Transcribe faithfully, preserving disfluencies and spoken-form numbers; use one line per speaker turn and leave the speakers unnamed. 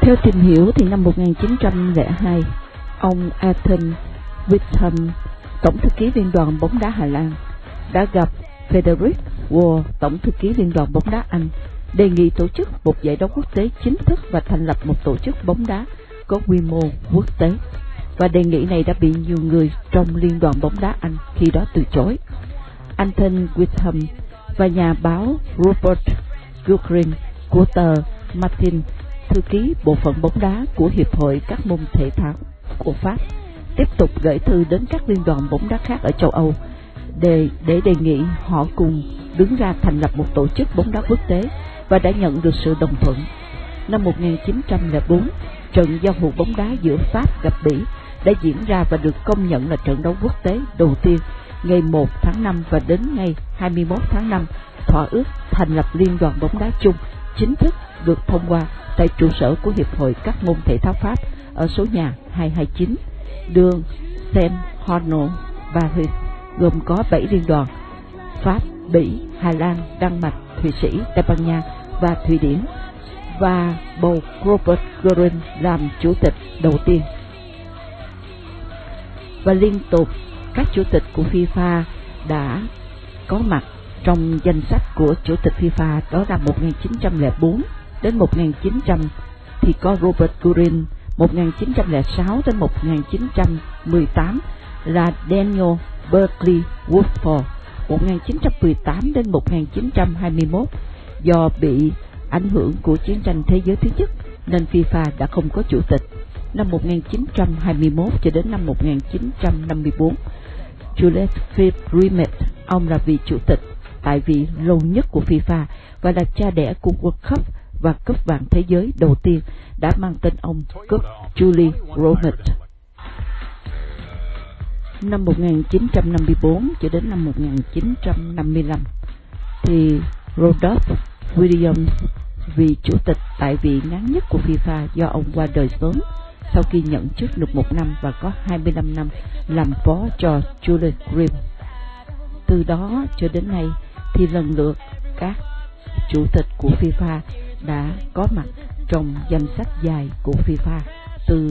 Theo tìm hiểu thì năm một nghìn chín trăm lẻ hai, ông Ethan Whitham, tổng thư ký Liên đoàn bóng đá Hà Lan, đã gặp Frederick Wall, tổng thư ký Liên đoàn bóng đá Anh, đề nghị tổ chức một giải đấu quốc tế chính thức và thành lập một tổ chức bóng đá có quy mô quốc tế. Và đề nghị này đã bị nhiều người trong Liên đoàn bóng đá Anh khi đó từ chối. Anthony Whitham và nhà báo Robert Guerin của tờ Martin, thư ký bộ phận bóng đá của Hiệp hội các môn thể thao của Pháp, tiếp tục gửi thư đến các liên đoàn bóng đá khác ở châu Âu để, để đề nghị họ cùng đứng ra thành lập một tổ chức bóng đá quốc tế, và đã nhận được sự đồng thuận. Năm một nghìn chín trăm lẻ bốn, trận giao hữu bóng đá giữa Pháp gặp Bỉ đã diễn ra và được công nhận là trận đấu quốc tế đầu tiên ngày một tháng năm, và đến ngày hai mươi mốt tháng năm, thỏa ước thành lập Liên đoàn bóng đá chung chính thức được thông qua tại trụ sở của Hiệp hội các môn thể thao Pháp ở số nhà hai hai chín đường Saint-Honor, Paris, gồm có bảy liên đoàn: Pháp, Bỉ, Hà Lan, Đan Mạch, Thụy Sĩ, Tây Ban Nha và Thụy Điển, và bầu Robert Guerin làm chủ tịch đầu tiên. Và liên tục các chủ tịch của FIFA đã có mặt trong danh sách của chủ tịch FIFA, đó là một nghìn chín trăm lẻ bốn đến một nghìn chín trăm thì có Robert Guerin, một nghìn chín trăm lẻ sáu đến một nghìn chín trăm mười tám là Daniel Berkeley Woodford, một nghìn chín trăm mười tám đến một nghìn chín trăm hai mươi mốt. Do bị ảnh hưởng của chiến tranh thế giới thứ nhất nên FIFA đã không có chủ tịch. Năm một nghìn chín trăm hai mươi mốt cho đến năm một nghìn chín trăm năm mươi tư, Jules Philippe Rimet, ông là vị chủ tịch tại vị lâu nhất của FIFA và là cha đẻ của World Cup và cúp vàng thế giới đầu tiên, đã mang tên ông cúp Jules Rimet. Năm một nghìn chín trăm năm mươi tư cho đến năm một nghìn chín trăm năm mươi lăm thì Rudolph Williams, vị chủ tịch tại vị ngắn nhất của FIFA, do ông qua đời sớm sau khi nhận chức được một năm và có hai mươi lăm năm làm phó cho Jules Rimet. Từ đó cho đến nay thì lần lượt các chủ tịch của FIFA đã có mặt trong danh sách dài của FIFA. Từ